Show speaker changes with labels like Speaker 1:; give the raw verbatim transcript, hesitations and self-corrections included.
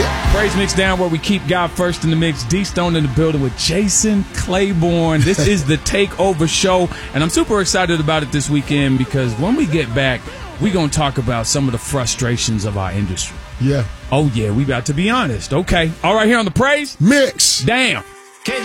Speaker 1: Yeah.
Speaker 2: Praise Mix Down, where we keep God first in the mix. D Stone in the building with Jason Claiborne. This is the Takeover Show, and I'm super excited about it this weekend because when we get back, we're going to talk about some of the frustrations of our industry.
Speaker 1: Yeah.
Speaker 2: Oh, yeah, we about to be honest. Okay. All right, here on the Praise
Speaker 1: Mix
Speaker 2: Down.